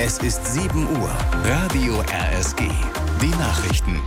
Es ist 7 Uhr. Radio RSG. Die Nachrichten.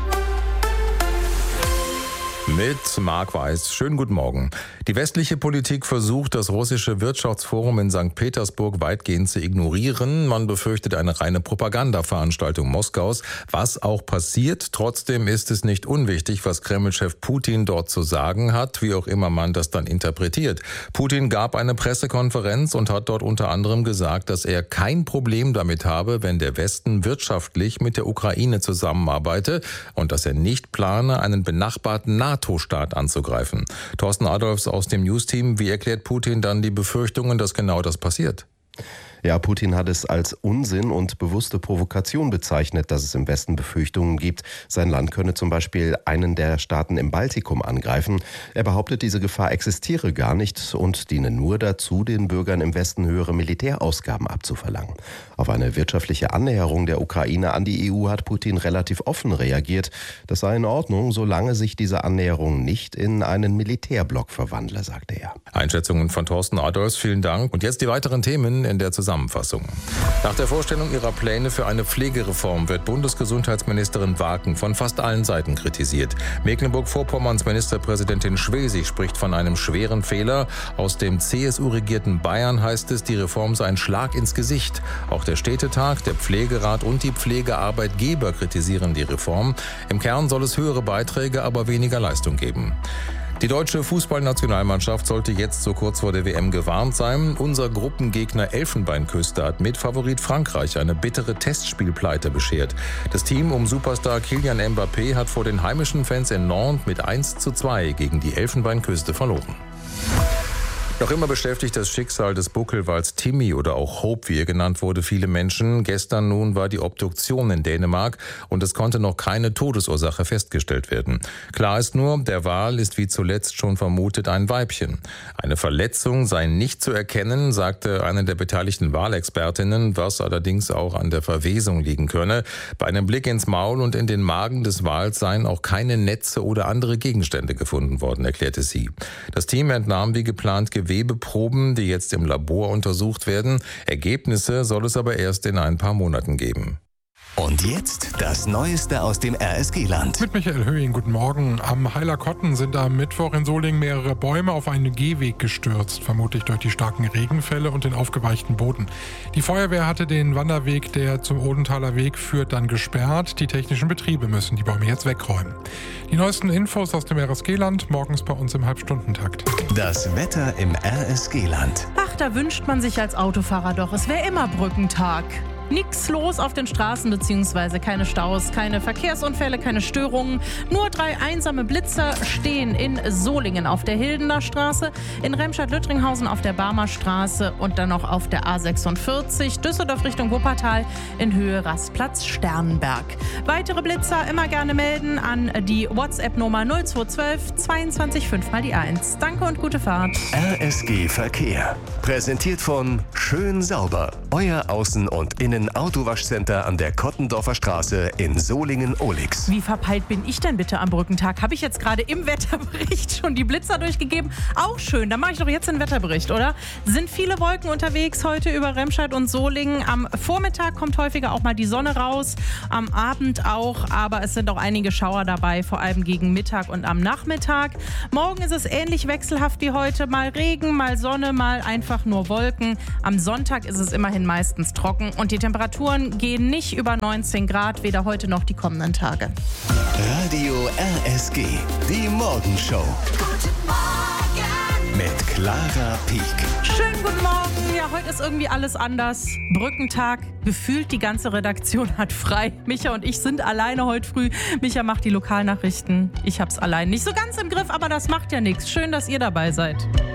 Mit Marc Weiß. Schönen guten Morgen. Die westliche Politik versucht, das russische Wirtschaftsforum in St. Petersburg weitgehend zu ignorieren. Man befürchtet eine reine Propagandaveranstaltung Moskaus, was auch passiert. Trotzdem ist es nicht unwichtig, was Kreml-Chef Putin dort zu sagen hat, wie auch immer man das dann interpretiert. Putin gab eine Pressekonferenz und hat dort unter anderem gesagt, dass er kein Problem damit habe, wenn der Westen wirtschaftlich mit der Ukraine zusammenarbeite und dass er nicht plane, einen benachbarten NATO-Staat anzugreifen. Thorsten Adolfs aus dem News-Team, wie erklärt Putin dann die Befürchtungen, dass genau das passiert? Ja, Putin hat es als Unsinn und bewusste Provokation bezeichnet, dass es im Westen Befürchtungen gibt, sein Land könne zum Beispiel einen der Staaten im Baltikum angreifen. Er behauptet, diese Gefahr existiere gar nicht und diene nur dazu, den Bürgern im Westen höhere Militärausgaben abzuverlangen. Auf eine wirtschaftliche Annäherung der Ukraine an die EU hat Putin relativ offen reagiert. Das sei in Ordnung, solange sich diese Annäherung nicht in einen Militärblock verwandle, sagte er. Einschätzungen von Thorsten Adolfs, vielen Dank. Und jetzt die weiteren Themen in der Zusammenfassung. Nach der Vorstellung ihrer Pläne für eine Pflegereform wird Bundesgesundheitsministerin Waken von fast allen Seiten kritisiert. Mecklenburg-Vorpommerns Ministerpräsidentin Schwesig spricht von einem schweren Fehler. Aus dem CSU-regierten Bayern heißt es, die Reform sei ein Schlag ins Gesicht. Auch der Städtetag, der Pflegerat und die Pflegearbeitgeber kritisieren die Reform. Im Kern soll es höhere Beiträge, aber weniger Leistung geben. Die deutsche Fußballnationalmannschaft sollte jetzt so kurz vor der WM gewarnt sein. Unser Gruppengegner Elfenbeinküste hat mit Favorit Frankreich eine bittere Testspielpleite beschert. Das Team um Superstar Kylian Mbappé hat vor den heimischen Fans in Nantes mit 1:2 gegen die Elfenbeinküste verloren. Noch immer beschäftigt das Schicksal des Buckelwals Timmy oder auch Hope, wie er genannt wurde, viele Menschen. Gestern nun war die Obduktion in Dänemark und es konnte noch keine Todesursache festgestellt werden. Klar ist nur, der Wal ist wie zuletzt schon vermutet ein Weibchen. Eine Verletzung sei nicht zu erkennen, sagte eine der beteiligten Walexpertinnen, was allerdings auch an der Verwesung liegen könne. Bei einem Blick ins Maul und in den Magen des Wals seien auch keine Netze oder andere Gegenstände gefunden worden, erklärte sie. Das Team entnahm wie geplant Gewebeproben, die jetzt im Labor untersucht werden. Ergebnisse soll es aber erst in ein paar Monaten geben. Und jetzt das Neueste aus dem RSG-Land. Mit Michael Höhing, guten Morgen. Am Heiler Kotten sind am Mittwoch in Solingen mehrere Bäume auf einen Gehweg gestürzt, vermutlich durch die starken Regenfälle und den aufgeweichten Boden. Die Feuerwehr hatte den Wanderweg, der zum Odenthaler Weg führt, dann gesperrt. Die technischen Betriebe müssen die Bäume jetzt wegräumen. Die neuesten Infos aus dem RSG-Land, morgens bei uns im Halbstundentakt. Das Wetter im RSG-Land. Ach, da wünscht man sich als Autofahrer doch, es wäre immer Brückentag. Nix los auf den Straßen bzw. keine Staus, keine Verkehrsunfälle, keine Störungen. Nur 3 einsame Blitzer stehen in Solingen auf der Hildener Straße, in Remscheid-Lüttringhausen auf der Barmer Straße und dann noch auf der A46 Düsseldorf Richtung Wuppertal in Höhe Rastplatz Sternenberg. Weitere Blitzer immer gerne melden an die WhatsApp-Nummer 0212 22 5 mal die 1. Danke und gute Fahrt. RSG Verkehr. Präsentiert von Schön Sauber. Euer Außen- und Innen-Autowaschcenter an der Kottendorfer Straße in Solingen-Olix. Wie verpeilt bin ich denn bitte am Brückentag? Habe ich jetzt gerade im Wetterbericht schon die Blitzer durchgegeben? Auch schön, dann mache ich doch jetzt den Wetterbericht, oder? Sind viele Wolken unterwegs heute über Remscheid und Solingen. Am Vormittag kommt häufiger auch mal die Sonne raus, am Abend auch, aber es sind auch einige Schauer dabei, vor allem gegen Mittag und am Nachmittag. Morgen ist es ähnlich wechselhaft wie heute, mal Regen, mal Sonne, mal einfach nur Wolken. Am Sonntag ist es immerhin meistens trocken und die Temperaturen gehen nicht über 19 Grad, weder heute noch die kommenden Tage. Radio RSG, die Morgenshow. Guten Morgen. Mit Clara Pieck. Schönen guten Morgen. Ja, heute ist irgendwie alles anders. Brückentag. Gefühlt die ganze Redaktion hat frei. Micha und ich sind alleine heute früh. Micha macht die Lokalnachrichten. Ich hab's allein nicht so ganz im Griff, aber das macht ja nichts. Schön, dass ihr dabei seid.